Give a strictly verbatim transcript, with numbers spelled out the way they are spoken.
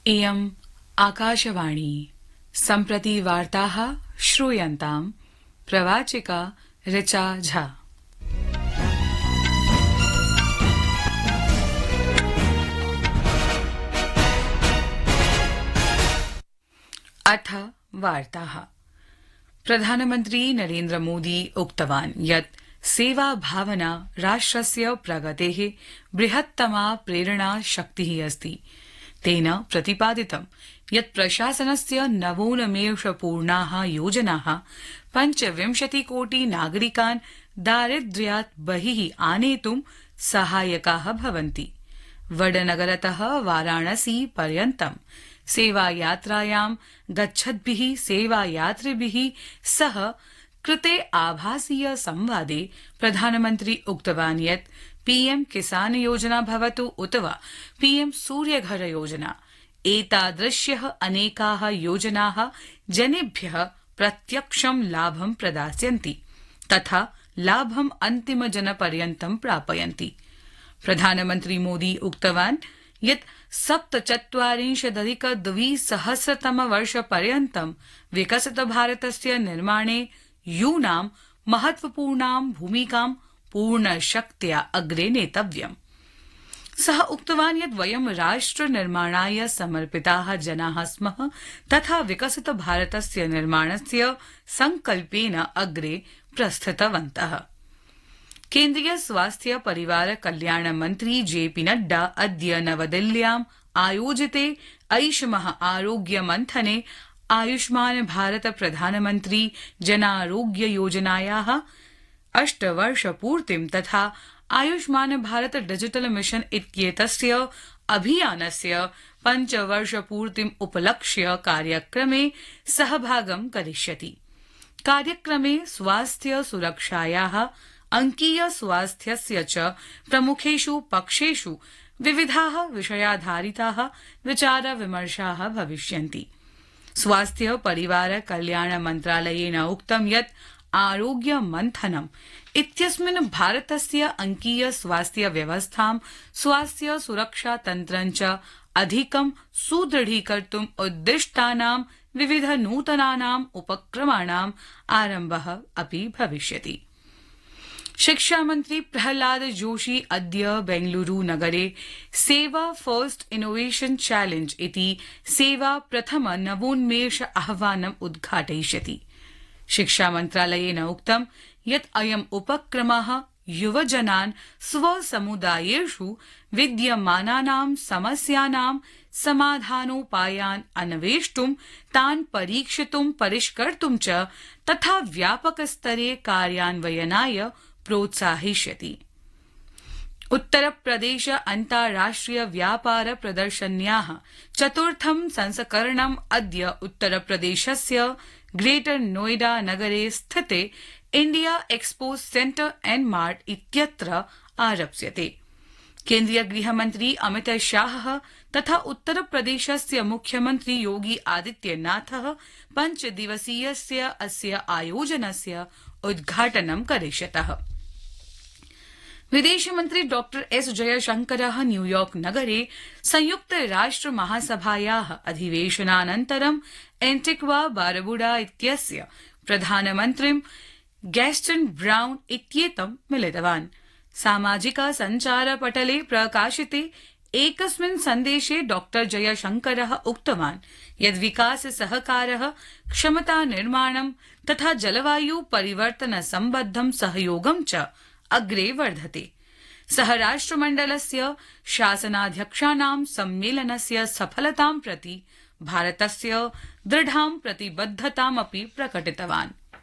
इयम् आकाशवाणी सम्प्रति वार्ताः श्रूयन्ताम् प्रवाचिका ऋचा झा। अथ वार्ताः। प्रधानमन्त्री नरेन्द्र मोदी उक्तवान् यत् सेवा भावना राष्ट्रस्य प्रगतेः बृहत्तमा प्रेरणा शक्तिः अस्ति। तेन प्रतिपादितं यत् प्रशासनस्य नवोन्मेषपूर्णाः योजनाः पञ्चविंशतिकोटि नागरिकान् दारिद्र्यात् बहिः आनेतुं सहायकाः भवन्ति। वडनगरतः वाराणसी पर्यन्तं सेवायात्रायां गच्छद्भिः सेवायात्रिभिः सह कृते आभासीय संवादे प्रधानमन्त्री उक्तवान् यत् पीएम किसान योजना भवतु उत वा पीएम सूर्यघर योजना, एतादृश्यः अनेकाः योजनाः जनेभ्यः प्रत्यक्षं लाभं प्रदास्यन्ति तथा लाभं अन्तिमजनपर्यन्तं प्रापयन्ति। प्रधानमन्त्री मोदी उक्तवान् यत् सप्तचत्वारिंशदधिक द्विसहस्रतमवर्षपर्यन्तं विकसितभारतस्य निर्माणे यूनां महत्वपूर्णां भूमिकां पूर्णशक्त्या अग्रे नेतव्यम्। सः उक्तवान् यत् वयं राष्ट्रनिर्माणाय समर्पिताः जनाः स्मः तथा विकसितभारतस्य निर्माणस्य सङ्कल्पेन अग्रे प्रस्थितवन्तः। केन्द्रीय स्वास्थ्य परिवार कल्याण मन्त्री जेपी नड्डा अद्य नवदिल्ल्याम् आयोजिते ऐषमः आरोग्य मन्थने आयुष्मान भारत प्रधानमन्त्री जनारोग्य योजनायाः अष्टवर्षपूर्तिं तथा आयुष्मान भारत डिजिटल मिशन इत्येतस्य अभियानस्य पञ्चवर्षपूर्तिम् उपलक्ष्य कार्यक्रमे सहभागं करिष्यति। कार्यक्रमे स्वास्थ्य सुरक्षायाः अंकीय स्वास्थ्यस्य च प्रमुखेषु पक्षेषु विविधाः विषयाधारिताः विचार विमर्शाः भविष्यन्ति। स्वास्थ्य परिवार कल्याण मन्त्रालयेन उक्तं यत् आरोग्य मन्थनम् इत्यस्मिन् भारतस्य अंकीय स्वास्थ्य व्यवस्थां स्वास्थ्य सुरक्षा तन्त्रं च अधिकं सुदृढीकर्तुम् उद्दिष्टानां विविध नूतनानाम् उपक्रमाणाम् आरम्भः अपि भविष्यति। शिक्षामन्त्री प्रहलाद जोशी अद्य बेंगलुरू नगरे सेवा फर्स्ट इनोवेशन चैलेंज इति सेवा प्रथम नवोन्मेष आह्वानम् उद्घाटयिष्यति। शिक्षामन्त्रालयेन उक्तं यत् अयम् उपक्रमः युवजनान् स्वसमुदायेषु विद्यमानानां समस्यानां समाधानोपायान् अन्वेष्टुं तान् परीक्षितुं परिष्कर्तुं च तथा व्यापकस्तरे कार्यान्वयनाय प्रोत्साहयिष्यति। उत्तरप्रदेश अन्ताराष्ट्रिय व्यापार प्रदर्शन्याः चतुर्थं संस्करणम् अद्य उत्तरप्रदेशस्य ग्रेटर नोएडा नगरे स्थिते India expo centre and mart इत्यत्र आरप्स्यते। केन्द्रीय गृहमन्त्री अमित शाहः तथा उत्तरप्रदेशस्य मुख्यमन्त्री योगी आदित्यनाथः पञ्चदिवसीयस्य अस्य आयोजनस्य उद्घाटनं करिष्यतः। विदेशमन्त्री डॉ एस जयशंकरः न्यूयॉर्क नगरे संयुक्त राष्ट्र महासभायाः अधिवेशनानन्तरं एंटिग्वा बारबुडा इत्यस्य प्रधानमन्त्रीं गैस्टन ब्राउन इत्येतं मिलितवान्। सामाजिक सञ्चारपटले प्रकाशिते एकस्मिन् सन्देशे डॉ जयशंकरः उक्तवान् यत् विकास सहकारः क्षमता निर्माणं तथा जलवायु परिवर्तन सम्बद्धं सहयोगं च अग्रे वर्धते। सः राष्ट्रमण्डलस्य शासनाध्यक्षाणां सम्मेलनस्य सफलतां प्रति भारतस्य दृढां प्रतिबद्धतामपि प्रकटितवान्।